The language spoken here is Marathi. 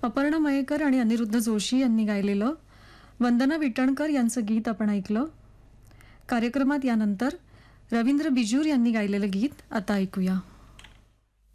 अपर्णा मयेकर आणि अनिरुद्ध जोशी यांनी गायलेलं वंदना विटणकर यांचं गीत आपण ऐकलं. कार्यक्रमात यानंतर रवींद्र बिजूर यांनी गायलेलं गीत आता ऐकूया.